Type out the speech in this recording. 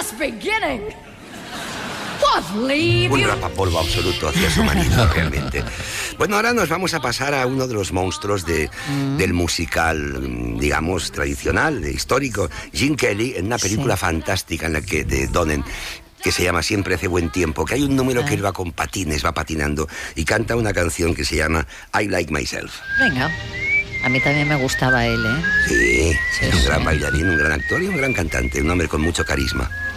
just beginning. What, leave Un you? rapapolvo absoluto hacia su marido, realmente. Bueno, ahora nos vamos a pasar a uno de los monstruos del musical, digamos, tradicional, histórico. Gene Kelly, en una película fantástica en la que de Donen, que se llama Siempre hace buen tiempo, que hay un número que él va con patines, va patinando y canta una canción que se llama I Like Myself. Venga. A mí también me gustaba él, ¿eh? Sí, es un gran bailarín, un gran actor y un gran cantante, un hombre con mucho carisma.